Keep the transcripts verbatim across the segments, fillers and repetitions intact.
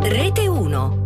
Rete uno.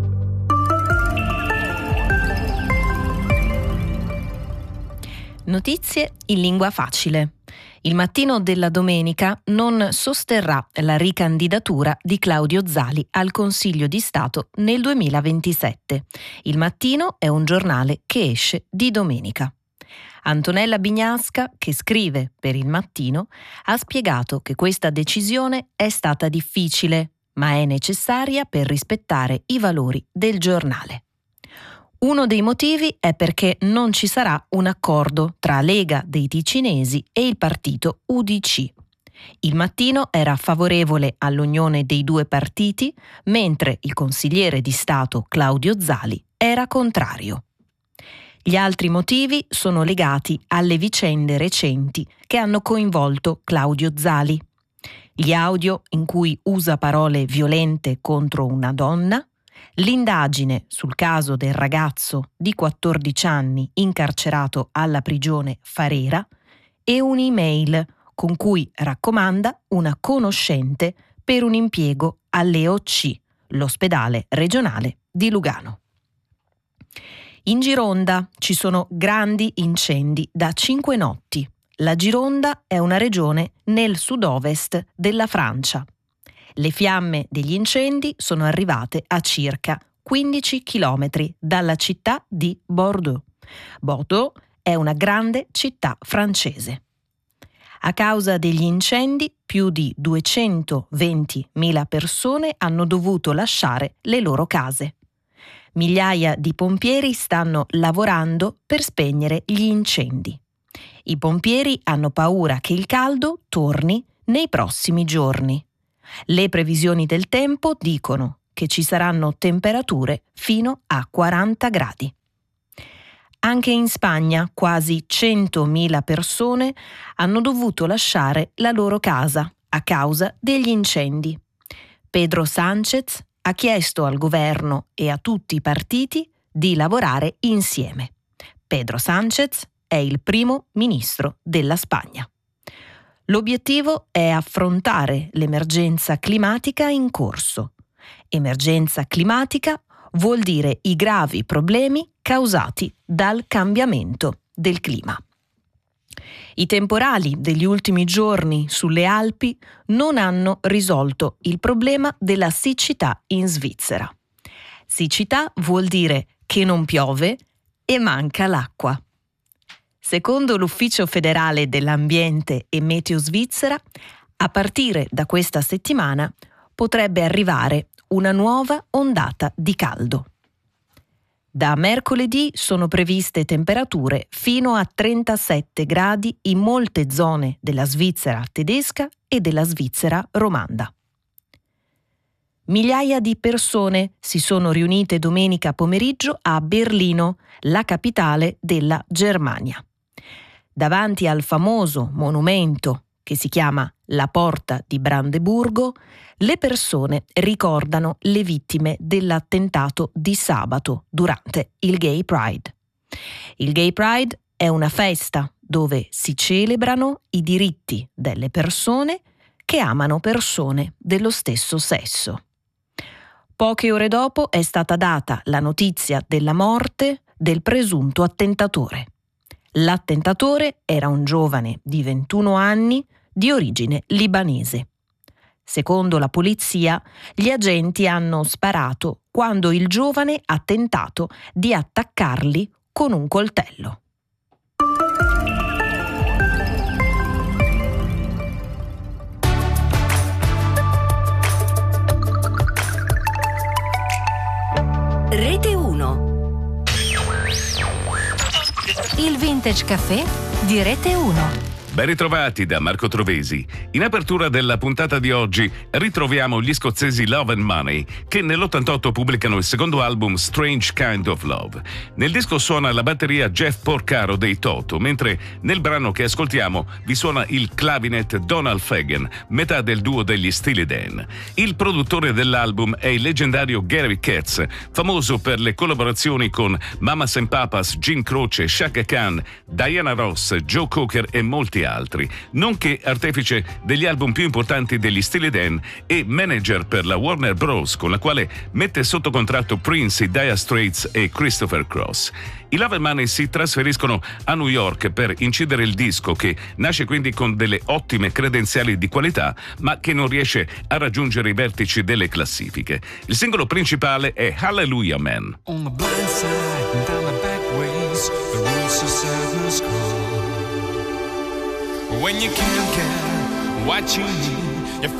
Notizie in lingua facile. Il mattino della domenica non sosterrà la ricandidatura di Claudio Zali al Consiglio di Stato nel duemilaventisette. Il Mattino è un giornale che esce di domenica. Antonella Bignasca, che scrive per Il Mattino, ha spiegato che questa decisione è stata difficile, ma è necessaria per rispettare i valori del giornale. Uno dei motivi è perché non ci sarà un accordo tra Lega dei Ticinesi e il partito U D C. Il Mattino era favorevole all'unione dei due partiti, mentre il consigliere di Stato Claudio Zali era contrario. Gli altri motivi sono legati alle vicende recenti che hanno coinvolto Claudio Zali. Gli audio in cui usa parole violente contro una donna, l'indagine sul caso del ragazzo di quattordici anni incarcerato alla prigione Farera e un'email con cui raccomanda una conoscente per un impiego all'E O C, l'ospedale regionale di Lugano. In Gironda ci sono grandi incendi da cinque notti. La Gironda è una regione nel sud-ovest della Francia. Le fiamme degli incendi sono arrivate a circa quindici chilometri dalla città di Bordeaux. Bordeaux è una grande città francese. A causa degli incendi, più di duecentoventimila persone hanno dovuto lasciare le loro case. Migliaia di pompieri stanno lavorando per spegnere gli incendi. I pompieri hanno paura che il caldo torni nei prossimi giorni. Le previsioni del tempo dicono che ci saranno temperature fino a quaranta gradi. Anche in Spagna quasi centomila persone hanno dovuto lasciare la loro casa a causa degli incendi. Pedro Sánchez ha chiesto al governo e a tutti i partiti di lavorare insieme. Pedro Sánchez è il primo ministro della Spagna. L'obiettivo è affrontare l'emergenza climatica in corso. Emergenza climatica vuol dire i gravi problemi causati dal cambiamento del clima. I temporali degli ultimi giorni sulle Alpi non hanno risolto il problema della siccità in Svizzera. Siccità vuol dire che non piove e manca l'acqua. Secondo l'Ufficio federale dell'ambiente e meteo svizzera, a partire da questa settimana potrebbe arrivare una nuova ondata di caldo. Da mercoledì sono previste temperature fino a trentasette gradi in molte zone della Svizzera tedesca e della Svizzera romanda. Migliaia di persone si sono riunite domenica pomeriggio a Berlino, la capitale della Germania. Davanti al famoso monumento che si chiama la Porta di Brandeburgo, le persone ricordano le vittime dell'attentato di sabato durante il Gay Pride. Il Gay Pride è una festa dove si celebrano i diritti delle persone che amano persone dello stesso sesso. Poche ore dopo è stata data la notizia della morte del presunto attentatore. L'attentatore era un giovane di ventuno anni di origine libanese. Secondo la polizia, gli agenti hanno sparato quando il giovane ha tentato di attaccarli con un coltello. Rete uno. Il Vintage Café di Rete uno. Ben ritrovati da Marco Trovesi. In apertura della puntata di oggi ritroviamo gli scozzesi Love and Money, che nell'ottantotto pubblicano il secondo album Strange Kind of Love. Nel disco suona la batteria Jeff Porcaro dei Toto, mentre nel brano che ascoltiamo vi suona il clavinet Donald Fagen, metà del duo degli Steely Dan. Il produttore dell'album è il leggendario Gary Katz, famoso per le collaborazioni con Mamas and Papas, Jim Croce, Chaka Khan, Diana Ross, Joe Cocker e molti molti altri, nonché artefice degli album più importanti degli Steely Dan e manager per la Warner Bros., con la quale mette sotto contratto Prince, i Dire Straits e Christopher Cross. I Love and Money si trasferiscono a New York per incidere il disco, che nasce quindi con delle ottime credenziali di qualità, ma che non riesce a raggiungere i vertici delle classifiche. Il singolo principale è Hallelujah Man. On the blind side and down the back ways, the roots of sadness call. When you can't get what you need,